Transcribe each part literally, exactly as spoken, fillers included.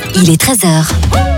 il est treize heures.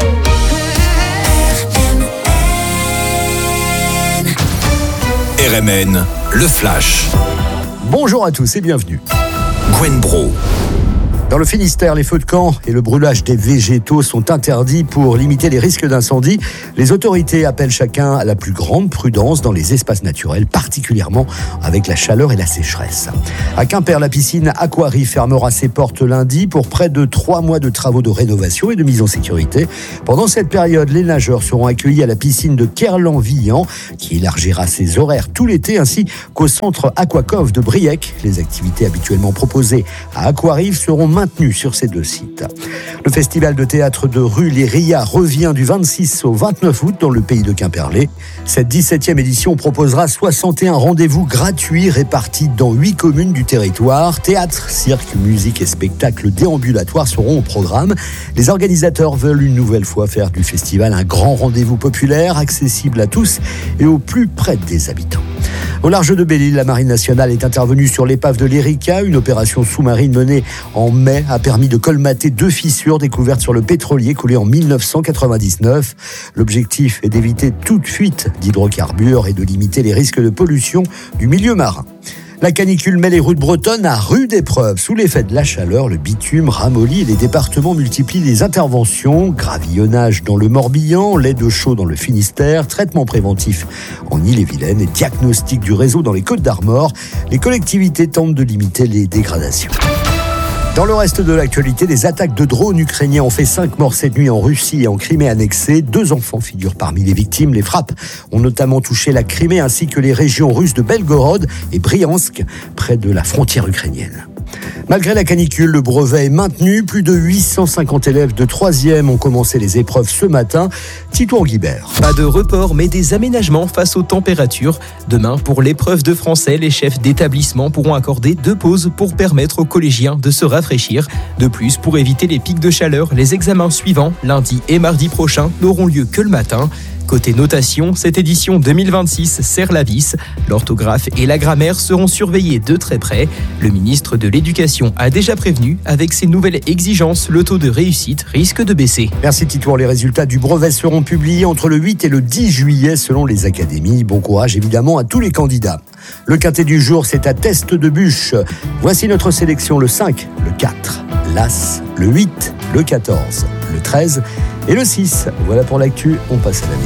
R M N, le Flash. Bonjour à tous et bienvenue. Gwen Bro. Dans le Finistère, les feux de camp et le brûlage des végétaux sont interdits pour limiter les risques d'incendie. Les autorités appellent chacun à la plus grande prudence dans les espaces naturels, particulièrement avec la chaleur et la sécheresse. À Quimper, la piscine Aquarive fermera ses portes lundi pour près de trois mois de travaux de rénovation et de mise en sécurité. Pendant cette période, les nageurs seront accueillis à la piscine de Kerlan-Villan, qui élargira ses horaires tout l'été, ainsi qu'au centre Aquacove de Briec. Les activités habituellement proposées à Aquarive seront maintenu sur ces deux sites. Le festival de théâtre de rue Les Rias revient du vingt-six au vingt-neuf août dans le pays de Quimperlé. Cette dix-septième édition proposera soixante et un rendez-vous gratuits répartis dans huit communes du territoire. Théâtre, cirque, musique et spectacles déambulatoires seront au programme. Les organisateurs veulent une nouvelle fois faire du festival un grand rendez-vous populaire, accessible à tous et au plus près des habitants. Au large de Belle-Île, la Marine nationale est intervenue sur l'épave de l'Erika. Une opération sous-marine menée en mai a permis de colmater deux fissures découvertes sur le pétrolier coulé en dix-neuf cent quatre-vingt-dix-neuf. L'objectif est d'éviter toute fuite d'hydrocarbures et de limiter les risques de pollution du milieu marin. La canicule met les routes bretonnes à rude épreuve. Sous l'effet de la chaleur, le bitume ramollit et les départements multiplient les interventions. Gravillonnage dans le Morbihan, lait de chaux dans le Finistère, traitement préventif en Ille-et-Vilaine et diagnostic du réseau dans les Côtes-d'Armor. Les collectivités tentent de limiter les dégradations. Dans le reste de l'actualité, des attaques de drones ukrainiens ont fait cinq morts cette nuit en Russie et en Crimée annexée. Deux enfants figurent parmi les victimes. Les frappes ont notamment touché la Crimée ainsi que les régions russes de Belgorod et Briansk, près de la frontière ukrainienne. Malgré la canicule, le brevet est maintenu. Plus de huit cent cinquante élèves de troisième ont commencé les épreuves ce matin. Titouan Guibert. Pas de report, mais des aménagements face aux températures. Demain, pour l'épreuve de français, les chefs d'établissement pourront accorder deux pauses pour permettre aux collégiens de se rafraîchir. De plus, pour éviter les pics de chaleur, les examens suivants, lundi et mardi prochain, n'auront lieu que le matin. Côté notation, cette édition deux mille vingt-six serre la vis. L'orthographe et la grammaire seront surveillés de très près. Le ministre de l'Éducation a déjà prévenu, avec ces nouvelles exigences, le taux de réussite risque de baisser. Merci Titouan. Les résultats du brevet seront publiés entre le huit et le dix juillet selon les académies. Bon courage évidemment à tous les candidats. Le quintet du jour, c'est à Teste de Bûche. Voici notre sélection: le cinq, le quatre, l'As, le huit, le quatorze, le treize et le six. Voilà pour l'actu, on passe à la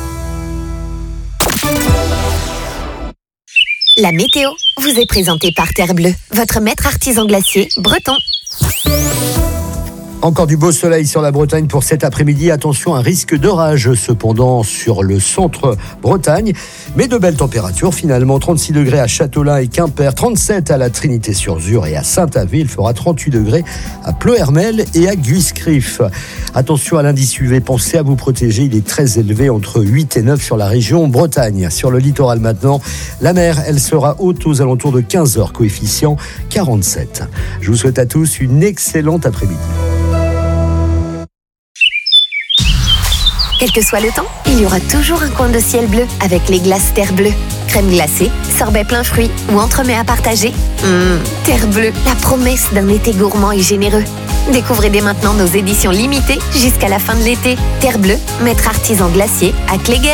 météo. La météo vous est présentée par Terre Bleue, votre maître artisan glacier breton. Encore du beau soleil sur la Bretagne pour cet après-midi. Attention, un risque d'orage cependant sur le centre Bretagne. Mais de belles températures finalement. trente-six degrés à Châteaulin et Quimper, trente-sept à la Trinité-sur-Zur et à Saint-Avé. Il fera trente-huit degrés à Pleuhermel et à Guiscriff. Attention à l'indice U V, pensez à vous protéger. Il est très élevé, entre huit et neuf sur la région Bretagne. Sur le littoral maintenant, la mer, elle sera haute aux alentours de quinze heures, coefficient quarante-sept. Je vous souhaite à tous une excellente après-midi. Quel que soit le temps, il y aura toujours un coin de ciel bleu avec les glaces Terre Bleue. Crème glacée, sorbet plein fruits ou entremets à partager. Mmh, Terre Bleue, la promesse d'un été gourmand et généreux. Découvrez dès maintenant nos éditions limitées jusqu'à la fin de l'été. Terre Bleue, maître artisan glacier à Cléguer.